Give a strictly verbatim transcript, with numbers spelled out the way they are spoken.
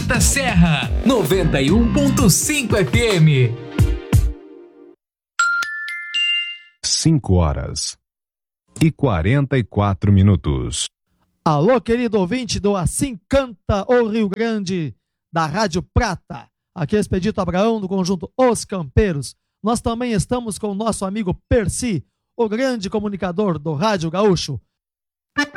Prata Serra, noventa e um ponto cinco F M. cinco horas e quarenta e quatro minutos. Alô, querido ouvinte do Assim Canta o Rio Grande, da Rádio Prata. Aqui é Expedito Abraão, do conjunto Os Campeiros. Nós também estamos com o nosso amigo Percy, o grande comunicador do Rádio Gaúcho.